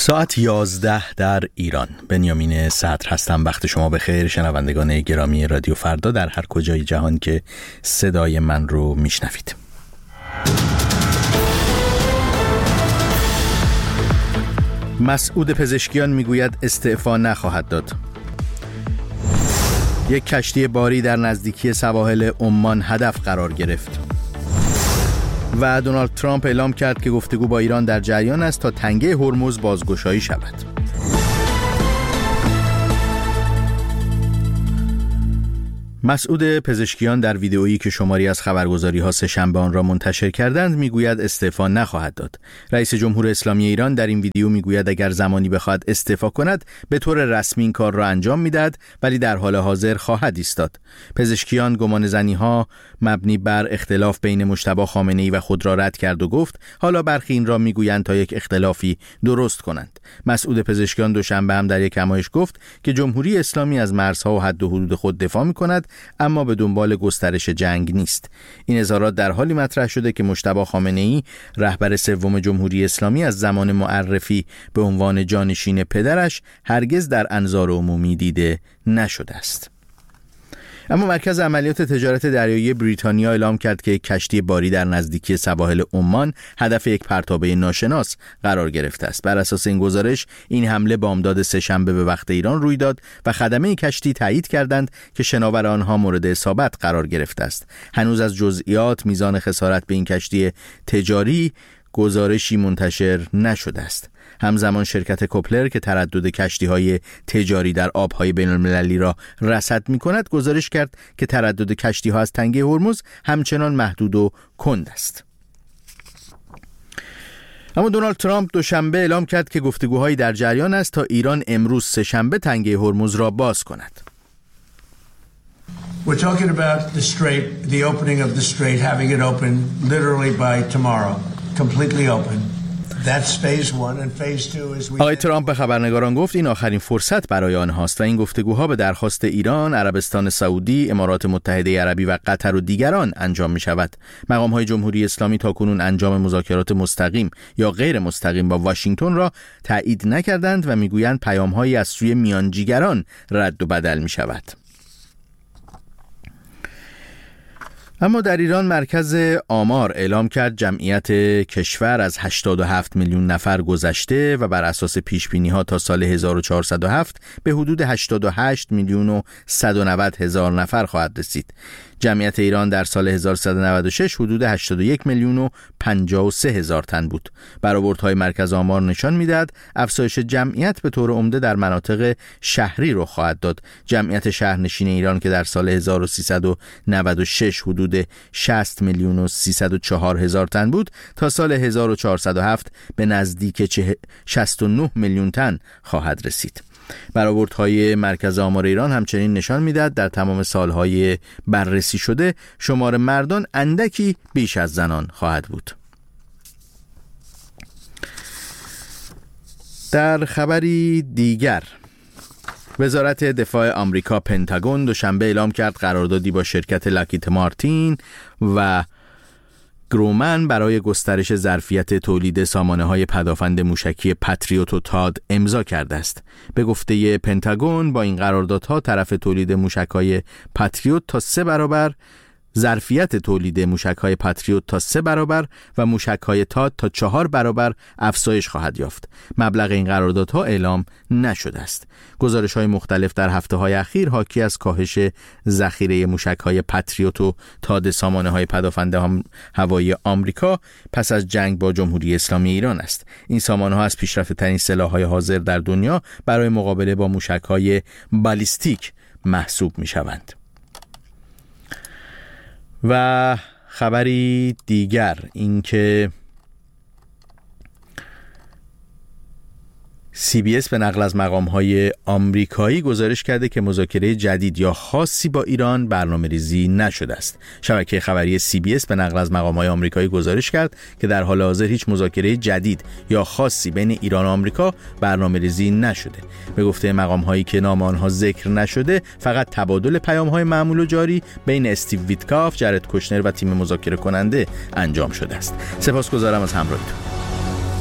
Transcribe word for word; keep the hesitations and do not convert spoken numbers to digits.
ساعت یازده در ایران. بنیامین صدر هستم. وقت شما بخیر شنوندگان گرامی رادیو فردا در هر کجای جهان که صدای من رو میشنوید. مسعود پزشکیان میگوید استعفا نخواهد داد. یک کشتی باری در نزدیکی سواحل عمان هدف قرار گرفت. و دونالد ترامپ اعلام کرد که گفتگو با ایران در جریان است تا تنگه هرمز بازگشایی شود. مسعود پزشکیان در ویدئویی که شماری از خبرگزاری‌ها سه‌شنبه آن را منتشر کردند میگوید استعفا نخواهد داد. رئیس جمهور اسلامی ایران در این ویدئو میگوید اگر زمانی بخواهد استعفا کند به طور رسمی این کار را انجام میدهد، ولی در حال حاضر خواهد ایستاد. پزشکیان گمان زنی‌ها مبنی بر اختلاف بین مجتبی خامنه‌ای و خود را رد کرد و گفت حالا برخی این را میگویند تا یک اختلافی درست کنند. مسعود پزشکیان دوشنبه هم در یک همایش گفت که جمهوری اسلامی از مرزها و حد و حدود خود دفاع می‌کند، اما به دنبال گسترش جنگ نیست. این اظهارات در حالی مطرح شده که مجتبی خامنه‌ای رهبر سوم جمهوری اسلامی از زمان معرفی به عنوان جانشین پدرش هرگز در انظار عمومی دیده نشده است. اما مرکز عملیات تجارت دریایی بریتانیا اعلام کرد که کشتی باری در نزدیکی سواحل عمان هدف یک پرتابه ناشناس قرار گرفته است. بر اساس این گزارش این حمله بامداد سه‌شنبه به وقت ایران روی داد و خدمه کشتی تایید کردند که شناور آنها مورد اصابت قرار گرفته است. هنوز از جزئیات میزان خسارت به این کشتی تجاری گزارشی منتشر نشده است. همزمان شرکت کوپلر که تردد کشتی‌های تجاری در آب‌های بین‌المللی را رصد می‌کند گزارش کرد که تردد کشتی‌ها از تنگه هرمز همچنان محدود و کند است. اما دونالد ترامپ دوشنبه اعلام کرد که گفتگوهایی در جریان است تا ایران امروز سه‌شنبه تنگه هرمز را باز کند. We're talking about the strait, the opening of the strait, having it open literally by tomorrow, completely open. آقای ترامپ به خبرنگاران گفت این آخرین فرصت برای آنهاست و این گفتگوها به درخواست ایران، عربستان سعودی، امارات متحده عربی و قطر و دیگران انجام می شود. مقام‌های جمهوری اسلامی تاکنون انجام مذاکرات مستقیم یا غیر مستقیم با واشنگتن را تایید نکردند و میگویند پیام‌هایی از سوی میانجیگران رد و بدل می شود. اما در ایران مرکز آمار اعلام کرد جمعیت کشور از هشتاد و هفت میلیون نفر گذشته و بر اساس پیشبینی‌ها تا سال هزار و چهارصد و هفت به حدود هشتاد و هشت میلیون و صد و نود هزار نفر خواهد رسید. جمعیت ایران در سال هزار و سیصد و نود و شش حدود هشتاد و یک میلیون و پنجاه و سه هزار تن بود. برآوردهای مرکز آمار نشان می‌دهد افزایش جمعیت به طور عمده در مناطق شهری رخ خواهد داد. جمعیت شهرنشین ایران که در سال هزار و سیصد و نود و شش حدود شصت میلیون و سیصد و چهار هزار تن بود، تا سال هزار و چهارصد و هفت به نزدیک شصت و نه میلیون تن خواهد رسید. برآوردهای مرکز آمار ایران همچنین نشان می‌دهد در تمام سالهای بررسی شده شمار مردان اندکی بیش از زنان خواهد بود. در خبری دیگر، وزارت دفاع آمریکا پنتاگون دوشنبه اعلام کرد قراردادی با شرکت لاکهید مارتین و گرومن برای گسترش ظرفیت تولید سامانه‌های پدافند موشکی پتریوت و تاد امضا کرده است. به گفته پنتاگون با این قراردادها طرف تولید موشک‌های پتریوت تا سه برابر، ظرفیت تولید موشک‌های پتریوت تا سه برابر و موشک‌های تاد تا چهار برابر افزایش خواهد یافت. مبلغ این قراردادها اعلام نشده است. گزارش‌های مختلف در هفته‌های اخیر حاکی از کاهش ذخیره موشک‌های پتریوت و تاد سامانه‌های پدافند هوایی آمریکا پس از جنگ با جمهوری اسلامی ایران است. این سامانه‌ها از پیشرفته‌ترین سلاح‌های حاضر در دنیا برای مقابله با موشک‌های بالیستیک محسوب می‌شوند. و خبری دیگر این که سی بی اس به نقل از مقام‌های آمریکایی گزارش کرده که مذاکره جدید یا خاصی با ایران برنامه‌ریزی نشده است. شبکه خبری سی بی اس به نقل از مقام‌های آمریکایی گزارش کرد که در حال حاضر هیچ مذاکره جدید یا خاصی بین ایران و آمریکا برنامه‌ریزی نشده. به گفته مقام‌هایی که نام آنها ذکر نشده، فقط تبادل پیام‌های معمول و جاری بین استیو ویتکاف، جرد کوشنر و تیم مذاکره کننده انجام شده است. سپاسگزارم از همراهیتون.